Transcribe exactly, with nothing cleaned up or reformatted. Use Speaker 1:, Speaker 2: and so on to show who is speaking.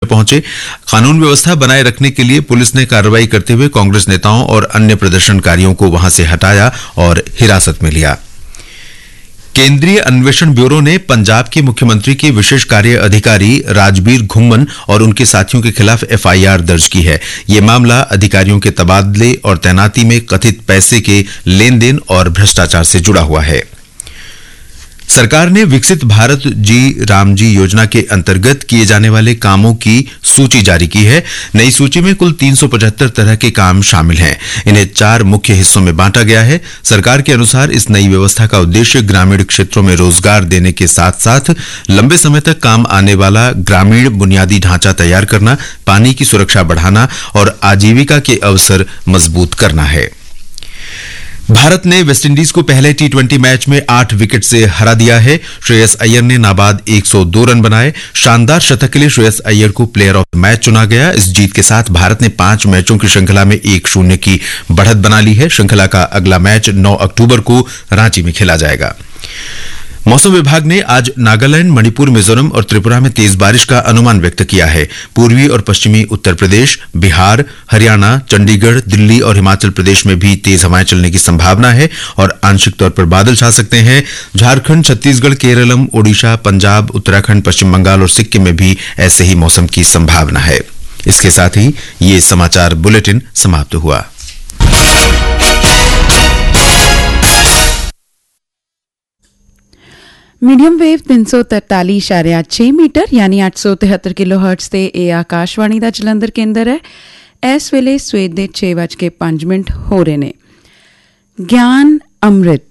Speaker 1: पहुंचे। कानून व्यवस्था बनाए रखने के लिए पुलिस ने कार्रवाई करते हुए कांग्रेस नेताओं और अन्य प्रदर्शनकारियों को वहां से हटाया और हिरासत में लिया। केंद्रीय अन्वेषण ब्यूरो ने पंजाब के मुख्यमंत्री के विशेष कार्य अधिकारी राजबीर घुम्मन और उनके साथियों के खिलाफ एफआईआर दर्ज की है। यह मामला अधिकारियों के तबादले और तैनाती में कथित पैसे के लेन देन और भ्रष्टाचार से जुड़ा हुआ है। सरकार ने विकसित भारत जी राम जी योजना के अंतर्गत किए जाने वाले कामों की सूची जारी की है। नई सूची में कुल तीन सौ पचहत्तर तरह के काम शामिल हैं। इन्हें चार मुख्य हिस्सों में बांटा गया है। सरकार के अनुसार इस नई व्यवस्था का उद्देश्य ग्रामीण क्षेत्रों में रोजगार देने के साथ साथ लंबे समय तक काम आने वाला ग्रामीण बुनियादी ढांचा तैयार करना, पानी की सुरक्षा बढ़ाना और आजीविका के अवसर मजबूत करना है। भारत ने वेस्टइंडीज को पहले टी ट्वेंटी मैच में आठ विकेट से हरा दिया है। श्रेयस अय्यर ने नाबाद एक सौ दो रन बनाए। शानदार शतक के लिए श्रेयस अय्यर को प्लेयर ऑफ द मैच चुना गया। इस जीत के साथ भारत ने पांच मैचों की श्रृंखला में एक शून्य की बढ़त बना ली है। श्रृंखला का अगला मैच नौ अक्टूबर को रांची में खेला जाएगा। मौसम विभाग ने आज नागालैंड, मणिपुर, मिजोरम और त्रिपुरा में तेज बारिश का अनुमान व्यक्त किया है। पूर्वी और पश्चिमी उत्तर प्रदेश, बिहार, हरियाणा, चंडीगढ़, दिल्ली और हिमाचल प्रदेश में भी तेज हवाएं चलने की संभावना है और आंशिक तौर पर बादल छा सकते हैं। झारखंड, छत्तीसगढ़, केरलम, ओडिशा, पंजाब, उत्तराखंड, पश्चिम बंगाल और सिक्किम में भी ऐसे ही मौसम की संभावना है। इसके साथ ही ये समाचार बुलेटिन समाप्त हुआ।
Speaker 2: मीडियम वेव तीन सौ तरताली इशारिया छे मीटर यानी आठ सौ तिहत्तर किलो हर्ट्ज ते ए आकाशवाणी दा जलंधर केंद्र है। इस वेले सवेर दे छे बज के पांच मिनट हो रहे ने। ज्ञान अमृत